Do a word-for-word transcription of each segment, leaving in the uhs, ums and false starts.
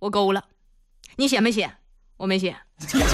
我勾了，你写没写？我没写。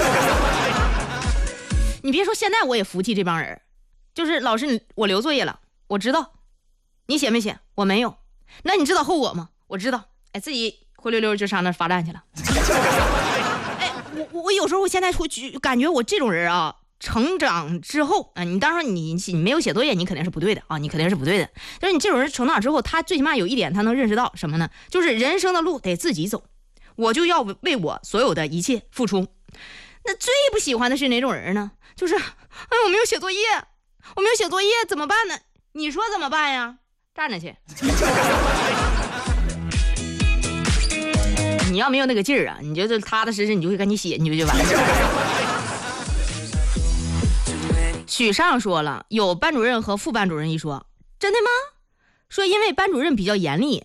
你别说，现在我也服气这帮人，就是老师我留作业了，我知道，你写没写？我没有。那你知道后果吗？我知道。哎，自己灰溜溜就上那罚站去了。哎，我我有时候我现在会感觉我这种人啊，成长之后啊，你当然你你没有写作业，你肯定是不对的啊，你肯定是不对的。但是你这种人成长之后，他最起码有一点，他能认识到什么呢？就是人生的路得自己走，我就要为我所有的一切付出。那最不喜欢的是哪种人呢？就是哎，我没有写作业，我没有写作业怎么办呢？你说怎么办呀？站着去。你要没有那个劲儿啊，你就踏踏实实，你就会赶紧写，你就就完了。许尚说了，有班主任和副班主任一说，真的吗？说因为班主任比较严厉，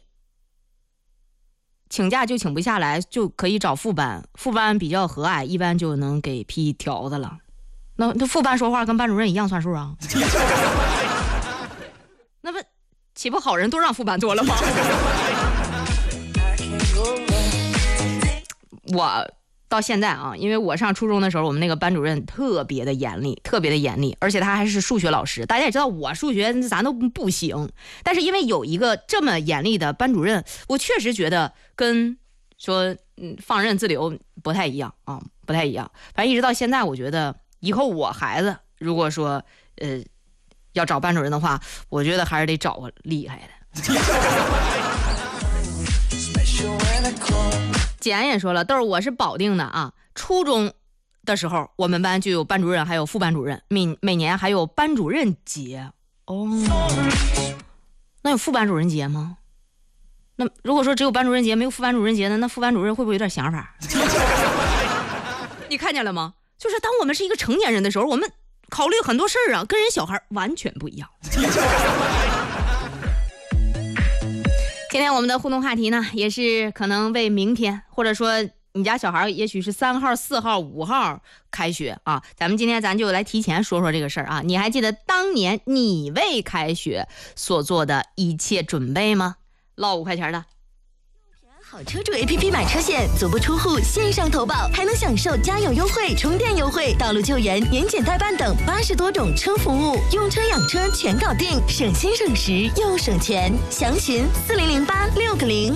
请假就请不下来，就可以找副班，副班比较和蔼，一般就能给批条子了。那那副班说话跟班主任一样算数啊？那不岂不好人都让副班做了吗？我到现在啊，因为我上初中的时候，我们那个班主任特别的严厉，特别的严厉，而且他还是数学老师。大家也知道我数学咱都不行，但是因为有一个这么严厉的班主任，我确实觉得跟说嗯放任自流不太一样啊，不太一样。反正一直到现在，我觉得以后我孩子如果说呃要找班主任的话，我觉得还是得找个厉害的。简也说了，豆儿我是保定的啊，初中的时候我们班就有班主任还有副班主任，每每年还有班主任节哦。那有副班主任节吗？那如果说只有班主任节没有副班主任节呢，那副班主任会不会有点想法？你看见了吗？就是当我们是一个成年人的时候，我们考虑很多事儿啊，跟人小孩完全不一样。今天我们的互动话题呢，也是可能为明天，或者说你家小孩也许是三号、四号、五号开学啊，咱们今天咱就来提前说说这个事儿啊。你还记得当年你为开学所做的一切准备吗？唠五块钱的。 好车主 A P P 买车险，足不出户线上投保，还能享受加油优惠、充电优惠、道路救援、年检代办等八十多种车服务，用车养车全搞定，省心省时又省钱。详询四零零八六个零。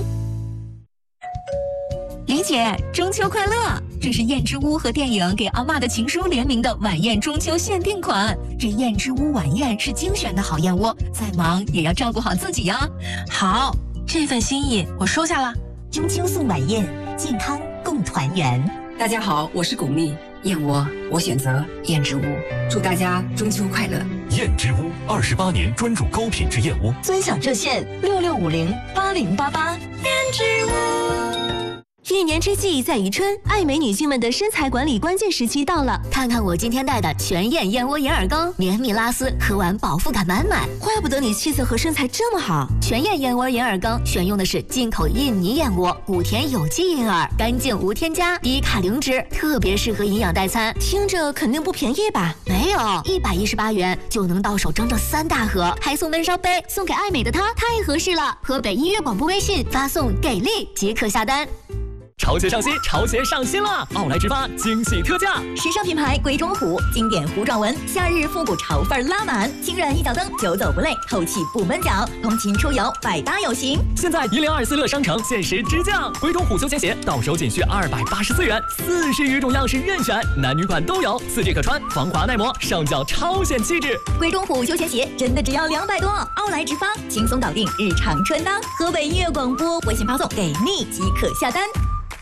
李姐，中秋快乐！这是燕之屋和电影《给阿嬷的情书》联名的晚宴中秋限定款。这燕之屋晚宴是精选的好燕窝，再忙也要照顾好自己呀。 好，这份心意我收下了。 中秋送晚宴，健康共团圆。 大家好，我是巩俐，燕窝我选择燕之屋，祝大家中秋快乐。 燕之屋二十八年专注高品质燕窝， 尊享热线六六五零八零八八。燕之屋。一年之计在于春，爱美女性们的身材管理关键时期到了。看看我今天带的全燕燕窝眼耳膏，绵密拉丝，喝完饱腹感满满。怪不得你气色和身材这么好。全燕燕窝眼耳膏选用的是进口印尼燕窝，古田有机银耳，干净无添加，低卡零脂，特别适合营养代餐。听着肯定不便宜吧？没有，一百一十八元就能到手整整三大盒，还送闷烧杯，送给爱美的她太合适了。河北音乐广播微信发送给力即可下单。 潮鞋上新，潮鞋上新了！奥莱直发惊喜特价， 时尚品牌鬼冢虎，经典糊状纹，夏日复古潮范拉满，轻软一脚蹬，久走不累，透气不闷脚，通勤出游百搭有型。 现在一零二四乐商城限时直降，鬼冢虎休闲鞋到手仅需二百八十四元，四十余种样式任选，男女款都有，四季可穿，防滑耐磨，上脚超显气质。 鬼冢虎休闲鞋真的只要两百多，奥莱直发轻松搞定日常穿搭。河北音乐广播微信发送给力即可下单。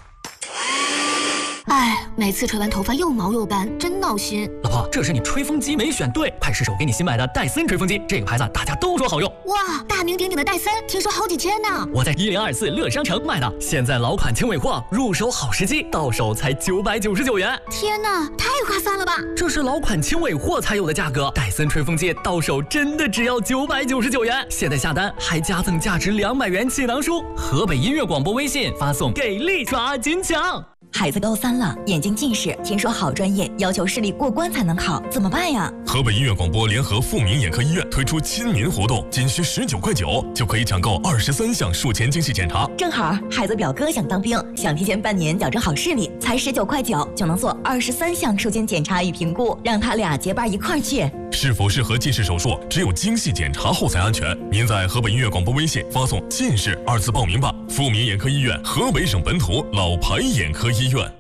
哎，每次吹完头发又毛又干，真闹心。 老婆，这是你吹风机没选对，快试手给你新买的戴森吹风机，这个牌子大家都说好用。 哇，大名鼎鼎的戴森，听说好几千呢。 我在一零二四乐商城买的，现在老款轻尾货，入手好时机，到手才九百九十九元。 天哪，太划算了吧！ 这是老款轻尾货才有的价格，戴森吹风机到手真的只要九百九十九元。现在下单还加赠价值两百元气囊书。河北音乐广播微信发送给力抓紧抢。 孩子高三了，眼睛近视，听说好专业要求视力过关才能考，怎么办呀？ 河北音乐广播联合富民眼科医院推出亲民活动，仅需十九块九就可以抢购二十三项术前精细检查。 正好孩子表哥想当兵，想提前半年矫正好视力，才十九块九就能做二十三项术前检查与评估，让他俩结伴一块儿去。 是否适合近视手术，只有精细检查后才安全。您在河北音乐广播微信发送“近视”二字报名吧。富民眼科医院，河北省本土老牌眼科医院。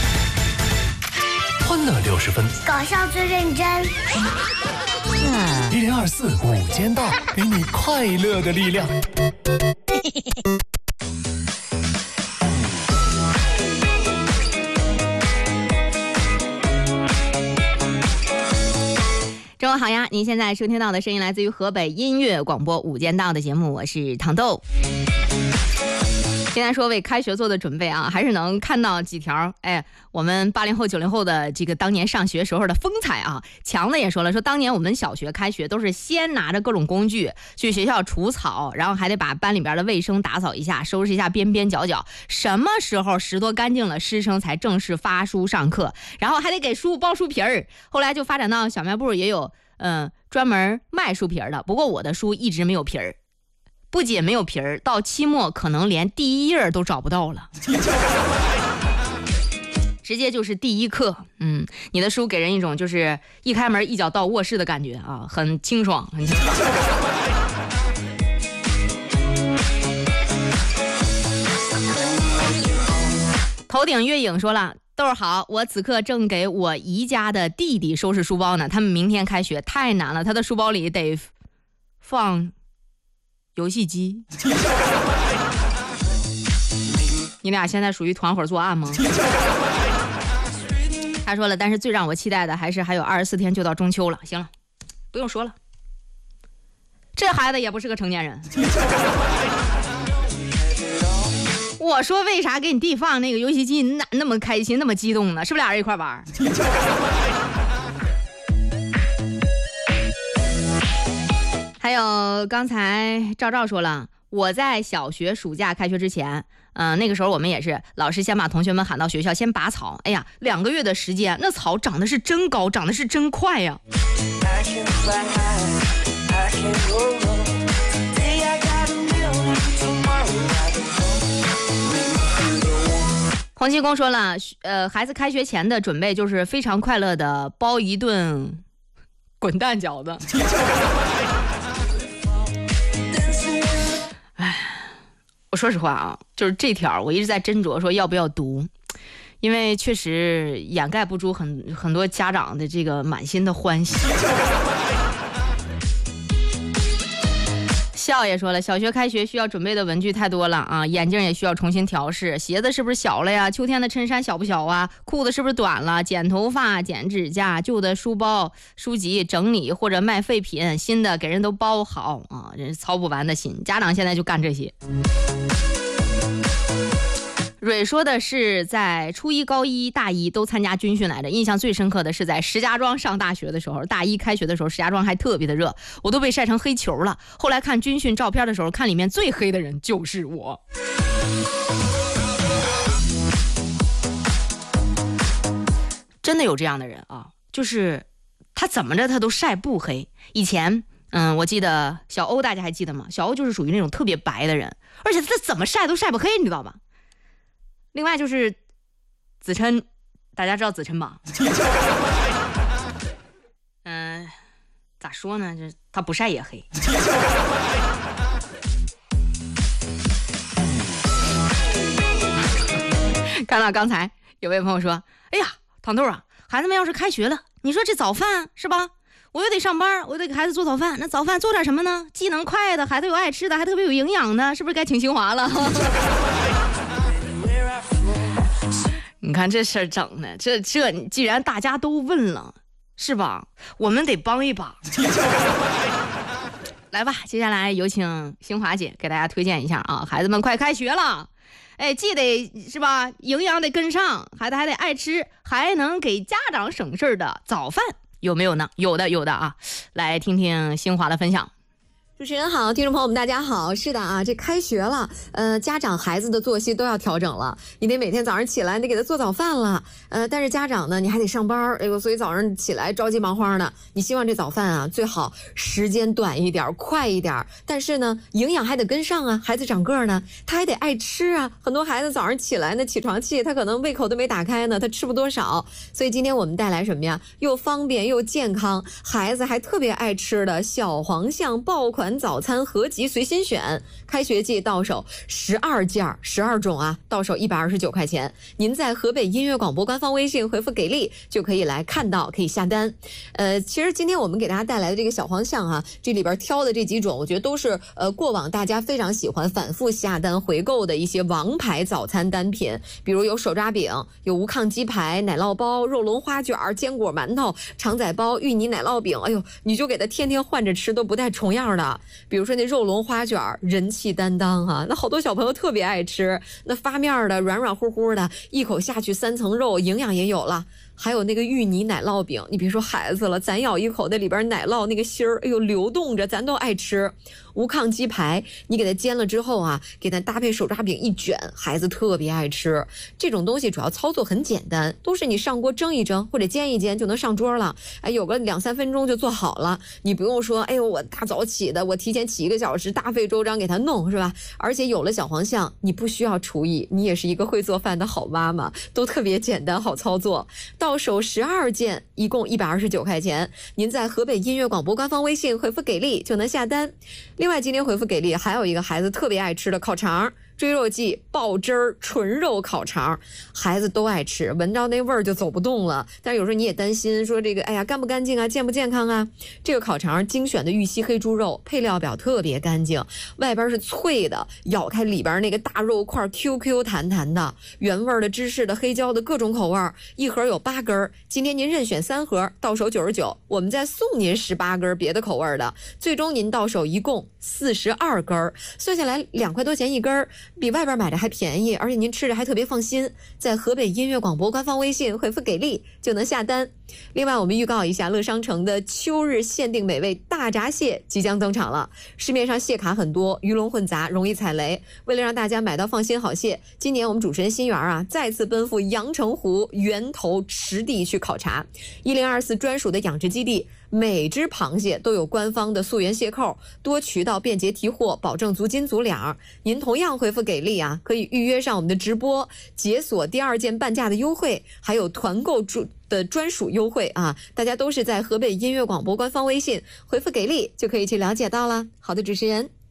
欢乐六十分， 搞笑最认真。 一零二四五间道，给你快乐的力量。 中午好呀！您现在收听到的声音来自于河北音乐广播午间道的节目，我是糖豆。现在说为开学做的准备啊，还是能看到几条哎，我们八零后九零后的这个当年上学时候的风采啊。强子也说了，说当年我们小学开学都是先拿着各种工具去学校除草，然后还得把班里边的卫生打扫一下，收拾一下边边角角，什么时候拾掇干净了，师生才正式发书上课，然后还得给书包书皮儿。后来就发展到小卖部也有嗯专门卖书皮儿的，不过我的书一直没有皮儿。不仅没有皮儿，到期末可能连第一页都找不到了，直接就是第一课。嗯，你的书给人一种就是一开门一脚到卧室的感觉啊，很清爽。很清爽头顶月影说了，豆儿好，我此刻正给我姨家的弟弟收拾书包呢，他们明天开学太难了，他的书包里得放游戏机。你俩现在属于团伙作案吗？他说了，但是最让我期待的还是还有二十四天就到中秋了。行了，不用说了，这孩子也不是个成年人。我说为啥给你弟放那个游戏机，你咋那么开心那么激动呢？是不是俩人一块玩？还有刚才赵赵说了，我在小学暑假开学之前，嗯、呃，那个时候我们也是老师先把同学们喊到学校先拔草，哎呀，两个月的时间，那草长得是真高，长得是真快呀。洪七公说了，呃，孩子开学前的准备就是非常快乐的包一顿滚蛋饺子。哎，我说实话啊，就是这条我一直在斟酌说要不要读，因为确实掩盖不住很很多家长的这个满心的欢喜。笑也说了，小学开学需要准备的文具太多了啊，眼镜也需要重新调试，鞋子是不是小了呀？秋天的衬衫小不小啊？裤子是不是短了？剪头发、剪指甲，旧的书包、书籍整理或者卖废品，新的给人都包好啊，这是操不完的心。家长现在就干这些。蕊说的是在初一、高一、大一都参加军训来的，印象最深刻的是在石家庄上大学的时候，大一开学的时候，石家庄还特别的热，我都被晒成黑球了。后来看军训照片的时候，看里面最黑的人就是我。真的有这样的人啊，就是他怎么着他都晒不黑。以前嗯，我记得小欧，大家还记得吗？小欧就是属于那种特别白的人，而且他怎么晒都晒不黑，你知道吧？另外就是子琛，大家知道子琛吧？嗯、呃，咋说呢？这他不晒也黑。看到刚才有位朋友说：“哎呀，糖豆啊，孩子们要是开学了，你说这早饭是吧？我又得上班，我又得给孩子做早饭。那早饭做点什么呢？既能快的，孩子有爱吃的，还特别有营养的，是不是该请新华了？”你看这事儿整的，这这既然大家都问了，是吧？我们得帮一把。来吧，接下来有请新华姐给大家推荐一下啊！孩子们快开学了，哎，既得是吧，营养得跟上，孩子还得爱吃，还能给家长省事儿的早饭有没有呢？有的，有的啊！来听听新华的分享。 主持人好，听众朋友们大家好。是的啊，这开学了，呃，家长孩子的作息都要调整了，你得每天早上起来，你得给他做早饭了，呃，但是家长呢，你还得上班，哎呦，所以早上起来着急忙慌的。你希望这早饭啊，最好时间短一点，快一点，但是呢，营养还得跟上啊。孩子长个呢，他还得爱吃啊。很多孩子早上起来呢，起床气，他可能胃口都没打开呢，他吃不多少。所以今天我们带来什么呀？又方便又健康，孩子还特别爱吃的小黄象爆款早餐合集随心选，开学季到手十二件，十二种啊，到手一百二十九块钱。您在河北音乐广播官方微信回复给力就可以来看到，可以下单。呃，其实今天我们给大家带来的这个小黄象啊，这里边挑的这几种，我觉得都是呃过往大家非常喜欢反复下单回购的一些王牌早餐单品，比如有手抓饼，有无炕鸡排、奶酪包、肉龙花卷、坚果馒头、肠仔包、芋泥奶酪饼，哎呦，你就给它天天换着吃，都不带重样的。比如说那肉龙花卷人气担当啊，那好多小朋友特别爱吃，那发面的软软乎乎的，一口下去三层肉，营养也有了。还有那个芋泥奶酪饼，你别说孩子了，咱咬一口那里边奶酪那个芯儿，哎呦流动着，咱都爱吃。无炕鸡排，你给它煎了之后啊，给它搭配手抓饼一卷，孩子特别爱吃。这种东西主要操作很简单，都是你上锅蒸一蒸或者煎一煎就能上桌了，哎，有个两三分钟就做好了。你不用说，哎呦我大早起的，我提前起一个小时，大费周章给它弄，是吧？而且有了小黄象，你不需要厨艺，你也是一个会做饭的好妈妈，都特别简单好操作。到手十二件，一共一百二十九块钱。您在河北音乐广播官方微信回复给力就能下单。另外今天回复给力还有一个孩子特别爱吃的烤肠，追肉季爆汁儿纯肉烤肠，孩子都爱吃，闻到那味儿就走不动了。但是有时候你也担心说这个，哎呀干不干净啊，健不健康啊？这个烤肠精选的玉溪黑猪肉，配料表特别干净，外边是脆的，咬开里边那个大肉块 Q Q 弹弹的，原味的、芝士的、黑椒的各种口味，一盒有八根，今天您任选三盒，到手九十九，我们再送您十八根别的口味的，最终您到手一共四十二根，算下来两块多钱一根，比外边买的还便宜，而且您吃着还特别放心。在河北音乐广播官方微信回复给力就能下单。另外我们预告一下，乐商城的秋日限定美味大闸蟹即将登场了。市面上蟹卡很多，鱼龙混杂，容易踩雷，为了让大家买到放心好蟹，今年我们主持人心源啊再次奔赴阳澄湖源头池地去考察一零二四专属的养殖基地，每只螃蟹都有官方的溯源蟹扣，多渠道便捷提货，保证足斤足两。您同样回复给力啊，可以预约上我们的直播，解锁第二件半价的优惠，还有团购主的专属优惠啊！大家都是在河北音乐广播官方微信回复给力就可以去了解到了。好的，主持人。